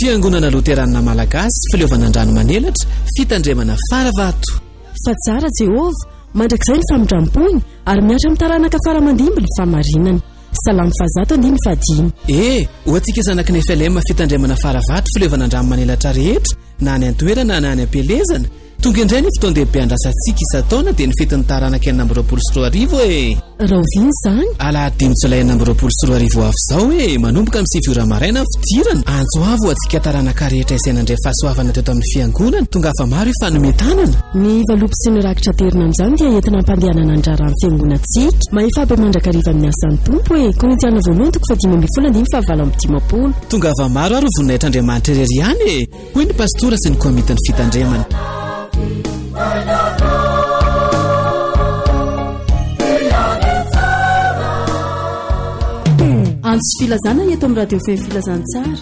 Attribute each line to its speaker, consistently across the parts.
Speaker 1: Fiangonana Loterana Malagasy Fileovan'Andrano Manelatra fitandremana Faravato.
Speaker 2: Fa tsara Jehova mandrakizay ny famindram-pony ary miatra amin'ny taranaka fara-mandimby ny famarinany. Salamy fazato andiny fadiny.
Speaker 1: Ho antsika zanaky ny FLM fitandremana Faravato Fileovan'Andrano Manelatra rehetra na any an-toerana na any am-pelezana. Tonga indray ny fotoan-dehibe andrasantsika isa-taona dia ny fetin'ny taranaka 2024
Speaker 2: Raha oviany izany
Speaker 1: Alahady 5 Jolay 2024 avy izao manomboka amin'ny 7 ora maraina fidirana antso avo antsika taranaka rehetra isain'andray fahasoavana teto amin'ny fiangonana tonga afa maro ifanometanana.
Speaker 2: Ny valopy sy ny rakitra terina amin'izany dia entina hampandehanana andrara amin'ny fiangonantsika mahefabe mandrakariva amin'ny asan'ny tompo Korintiana voalohany 10:15
Speaker 1: tonga afa maro ary voninahitra Andriamanitra irery ihany hoy ny pastora sy ny komitin'ny fitandremana.
Speaker 2: Antso filazana eto amin'ny radio feo filazantsara.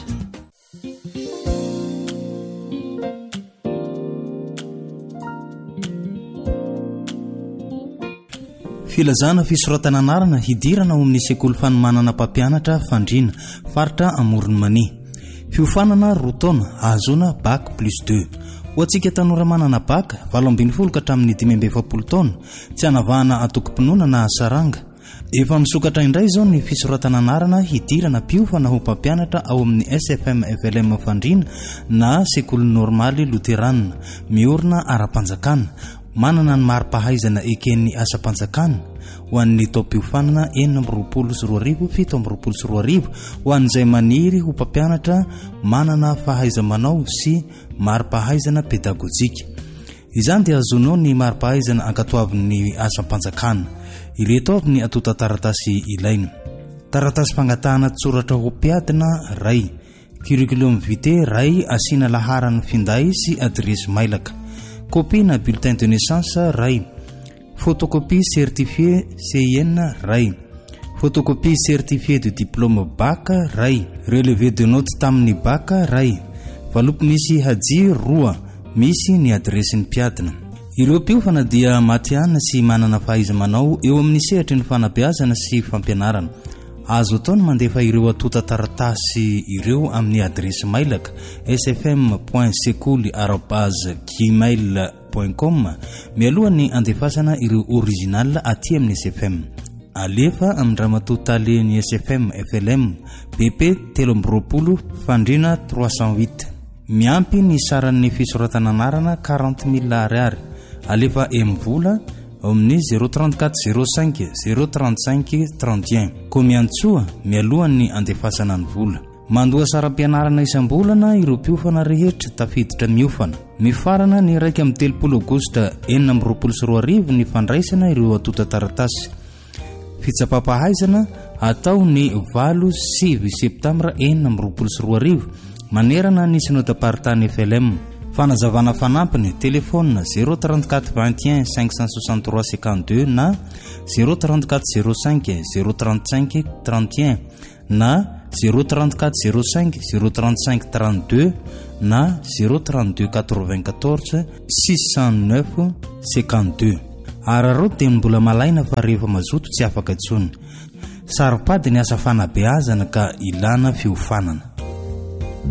Speaker 3: Filazana fisoratana anarana hidirana ao amin'ny sekoly fanomanana mpampianatra Fandriana faritra Amorony Mania. Fiofanana roa taona ahazona bac +2. Ho antsika tanora manana bac 12 ka hatramin'ny 17 taona tsy hanavahana atoko-pinoana na saranga. Efa misokatra indray izao ny fisoratana anarana hidirana piofana ho mpampianatra ao amin'ny SFM FLM Fandriana na sekoly normaly Luterana miorina ara-panjakana. Manana ny mari-pahaizana eken'ny asa-panjakana ho an'ny tao-piofanana 422,722 ho an'izay maniry ho mpampianatra manana fahaiza-manao sy mari-pahaizana pedagojika. Izany dia azonao ny mari-pahaizana ankatoavin'ny asa-panjakana. Ireto avy ny atota taratasy ilaina. Taratasy fangatahana tsoratra ho mpiadina ray, curriculum vitae ray asiana laharana finday sy adresy mailaka, copie na bulletin de naissance ray, photocopie certifié CIN ray, photocopie certifié de diplôme bac ray, relevé de notes tamin'ny bac ray, valopy misy haji roa misy ny adresy ny mpiadina. Ireo piofana dia matiana sy manana fahaiza-manao eo amin'ny sehatra ny fanabeazana sy fampianarana. Azo atao ny mandefa ireo atota taratasy ireo amin'ny adresy mailaka sfm.sekoly@gmail.com mialohan'ny andefasana ireo original aty amin'ny SFM. Alefa amin'ny ramatotaleny SFM FLM BP 3 Fandriana 308. Miampy ny saran'ny fisoratana anarana 40,000 ariary. Alefa emvola amin'ny 034 05 035 31 komiantsoa mialohan'ny andefasana ny vola. Mandoa saram-pianarana isam-bolana ireo piofana rehetra tafiditra miofana. Mifarana ny 1 Aogositra 2024 ny fandraisana ireo atota taratasy. Fitsapam-pahaizana atao ny 8 Septambra 2024 manerana ny synodapartany FLM. Fanazavana fanampiny telefona 034 21 563 52 na 034 05 035 31 na 034 05 035 32 na 032 94 609 52. Ararao dia mbola malaina fa rehefa mazoto tsy afaka intsony. Saripady ny asa fanabeazana ka ilana fiofanana.